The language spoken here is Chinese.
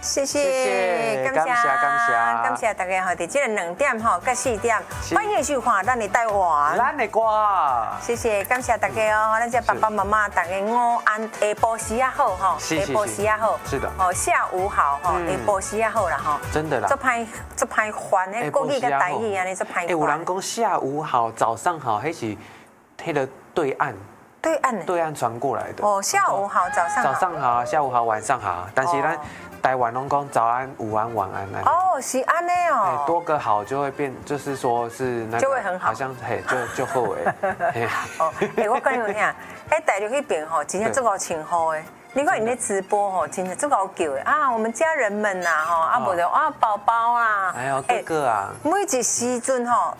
谢谢，感谢大家吼，伫这个2点吼，到4点，半夜收看咱的台湾， 咱的歌。 谢谢，感谢大家哦，咱这爸爸妈妈大家午安，下晡时啊好吼，下晡时啊好， 是的， 哦下午好吼，下晡时啊好啦吼， 真的啦， 做歹烦诶，国语跟台语安尼做歹烦。 有人讲下午好，早上好，迄是迄个对岸。对岸传过来的哦，下午好，早上好， 早上好，下午好，晚上好，但是咱台湾拢讲早安、午安、晚安哦，是安尼哦， 多个好就会变，就是说是那个就会很好， 好像就好诶。 哦，我跟你讲，大陆那边吼，真正足够称呼诶。你看你咧直播吼，真的足够叫诶啊！我们家人们呐吼，啊无就啊宝宝啊， 哎呦哥哥啊， 每一时阵吼，